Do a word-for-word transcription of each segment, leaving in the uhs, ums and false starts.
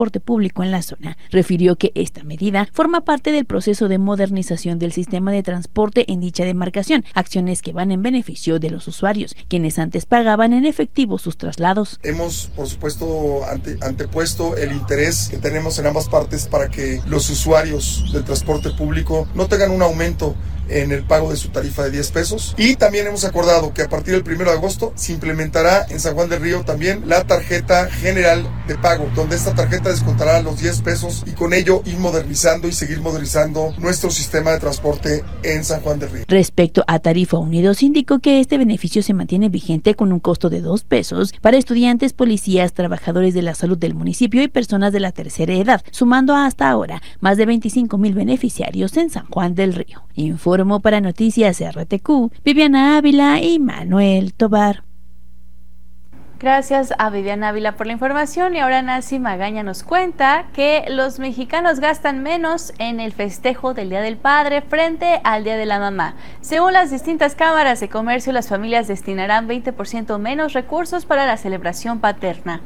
transporte público en la zona. Refirió que esta medida forma parte del proceso de modernización del sistema de transporte en dicha demarcación, acciones que van en beneficio de los usuarios, quienes antes pagaban en efectivo sus traslados. Hemos, por supuesto, ante, antepuesto el interés que tenemos en ambas partes para que los usuarios del transporte público no tengan un aumento en el pago de su tarifa de diez pesos, y también hemos acordado que a partir del primero de agosto se implementará en San Juan del Río también la tarjeta general de pago, donde esta tarjeta descontará los diez pesos y con ello ir modernizando y seguir modernizando nuestro sistema de transporte en San Juan del Río. Respecto a Tarifa Unidos, indicó que este beneficio se mantiene vigente con un costo de dos pesos para estudiantes, policías, trabajadores de la salud del municipio y personas de la tercera edad, sumando hasta ahora más de veinticinco mil beneficiarios en San Juan del Río. Informó para Noticias R T Q, Viviana Ávila y Manuel Tobar. Gracias a Viviana Ávila por la información. Y ahora Nancy Magaña nos cuenta que los mexicanos gastan menos en el festejo del Día del Padre frente al Día de la Mamá. Según las distintas cámaras de comercio, las familias destinarán veinte por ciento menos recursos para la celebración paterna.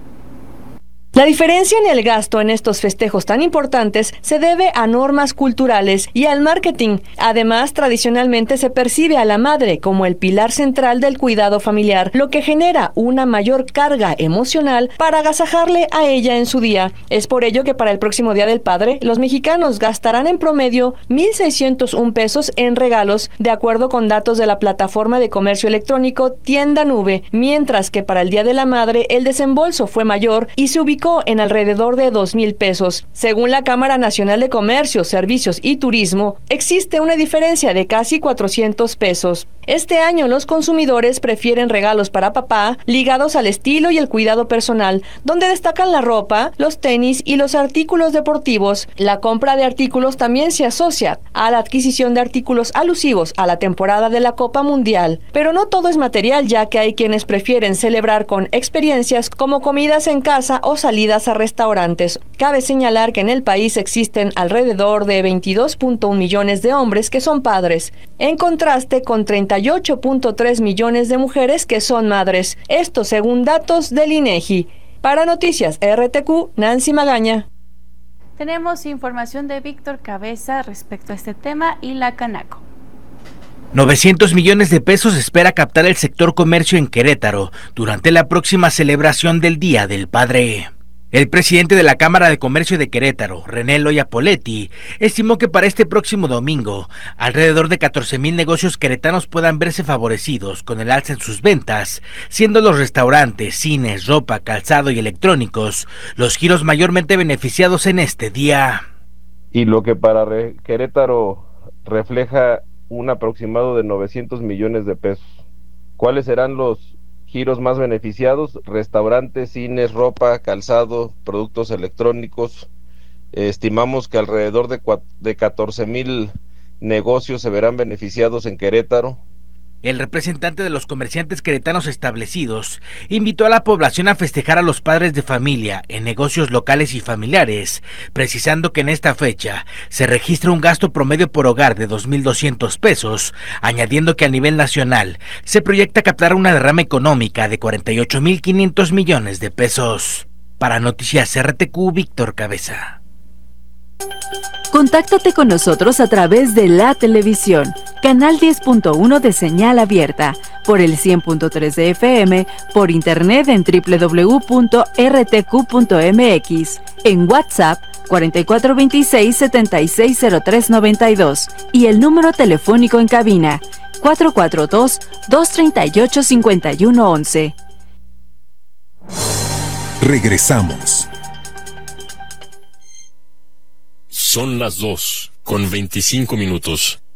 La diferencia en el gasto en estos festejos tan importantes se debe a normas culturales y al marketing. Además, tradicionalmente se percibe a la madre como el pilar central del cuidado familiar, lo que genera una mayor carga emocional para agasajarle a ella en su día. Es por ello que para el próximo Día del Padre, los mexicanos gastarán en promedio mil seiscientos un pesos en regalos, de acuerdo con datos de la plataforma de comercio electrónico Tienda Nube, mientras que para el Día de la Madre el desembolso fue mayor y se ubicó en alrededor de dos mil pesos. Según la Cámara Nacional de Comercio, Servicios y Turismo, existe una diferencia de casi cuatrocientos pesos. Este año los consumidores prefieren regalos para papá ligados al estilo y el cuidado personal, donde destacan la ropa, los tenis y los artículos deportivos. La compra de artículos también se asocia a la adquisición de artículos alusivos a la temporada de la Copa Mundial. Pero no todo es material, ya que hay quienes prefieren celebrar con experiencias como comidas en casa o salidas a restaurantes. Cabe señalar que en el país existen alrededor de veintidós punto uno millones de hombres que son padres, en contraste con treinta y ocho punto tres millones de mujeres que son madres. Esto según datos del INEGI. Para Noticias R T Q, Nancy Magaña. Tenemos información de Víctor Cabeza respecto a este tema y la Canaco. novecientos millones de pesos espera captar el sector comercio en Querétaro durante la próxima celebración del Día del Padre. El presidente de la Cámara de Comercio de Querétaro, René Loya Poletti, estimó que para este próximo domingo, alrededor de catorce mil negocios queretanos puedan verse favorecidos con el alza en sus ventas, siendo los restaurantes, cines, ropa, calzado y electrónicos los giros mayormente beneficiados en este día. Y lo que para Re- Querétaro refleja un aproximado de novecientos millones de pesos. ¿Cuáles serán los giros más beneficiados? Restaurantes, cines, ropa, calzado, productos electrónicos. Eh, estimamos que alrededor de, de catorce mil negocios se verán beneficiados en Querétaro. El representante de los comerciantes queretanos establecidos invitó a la población a festejar a los padres de familia en negocios locales y familiares, precisando que en esta fecha se registra un gasto promedio por hogar de dos mil doscientos pesos, añadiendo que a nivel nacional se proyecta captar una derrama económica de cuarenta y ocho mil quinientos millones de pesos. Para Noticias R T Q, Víctor Cabeza. Contáctate con nosotros a través de la televisión, canal diez punto uno de señal abierta, por el cien punto tres de F M, por internet en doble u doble u doble u punto r t q punto m x, en WhatsApp cuatro cuatro dos seis, siete seis cero tres nueve dos y el número telefónico en cabina cuatro cuatro dos, dos tres ocho, cinco uno uno uno. Regresamos. Son las dos con veinticinco minutos.